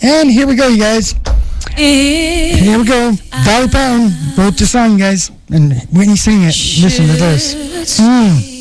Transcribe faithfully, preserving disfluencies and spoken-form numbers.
And here we go, you guys. Here we go. Dolly Parton wrote the song, guys. And Whitney sang it. Listen to this. Mm.